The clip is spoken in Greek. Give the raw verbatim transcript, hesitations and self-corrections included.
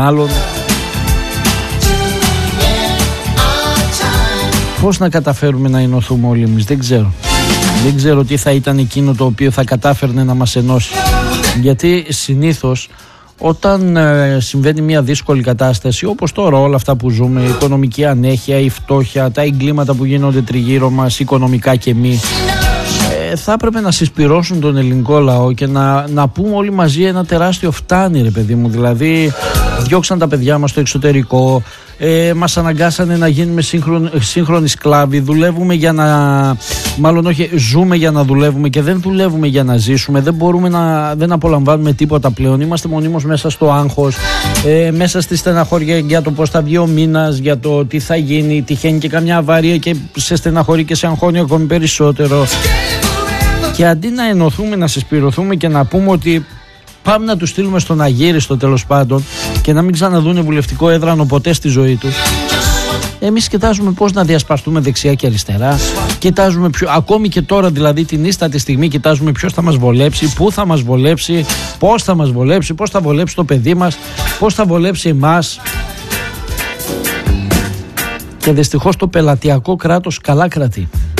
άλλον. Πώς να καταφέρουμε να ενωθούμε όλοι εμείς, δεν ξέρω. Δεν ξέρω τι θα ήταν εκείνο το οποίο θα κατάφερνε να μας ενώσει. Γιατί συνήθως όταν ε, συμβαίνει μια δύσκολη κατάσταση, όπως τώρα όλα αυτά που ζούμε, η οικονομική ανέχεια, η φτώχεια, τα εγκλήματα που γίνονται τριγύρω μας, οικονομικά και μη, ε, θα έπρεπε να συσπυρώσουν τον ελληνικό λαό και να, να πούμε όλοι μαζί ένα τεράστιο φτάνει, ρε παιδί μου. Δηλαδή διώξαν τα παιδιά μας στο εξωτερικό, ε, μας αναγκάσανε να γίνουμε σύγχρον, σύγχρονοι σκλάβοι, δουλεύουμε για να, μάλλον όχι, ζούμε για να δουλεύουμε και δεν δουλεύουμε για να ζήσουμε, δεν μπορούμε να, δεν απολαμβάνουμε τίποτα πλέον, είμαστε μονίμως μέσα στο άγχος, ε, μέσα στη στεναχώρια για το πώς θα βγει ο μήνας, για το τι θα γίνει, τυχαίνει και καμιά αβαρία και σε στεναχωρεί και σε αγχώνει ακόμη περισσότερο. Και αντί να ενωθούμε, να συσπυρωθούμε και να πούμε ότι πάμε να τους στείλουμε στον αγύριστο τέλος πάντων και να μην ξαναδούνε βουλευτικό έδρανο ποτέ στη ζωή τους, εμείς κοιτάζουμε πώς να διασπαστούμε δεξιά και αριστερά, κοιτάζουμε ποιο, ακόμη και τώρα δηλαδή την ίστατη στιγμή κοιτάζουμε ποιος θα μας βολέψει, πού θα μας βολέψει, πώς θα μας βολέψει, πώς θα βολέψει το παιδί μας, πώς θα βολέψει εμάς. Και δυστυχώς το πελατειακό κράτος καλά κρατεί.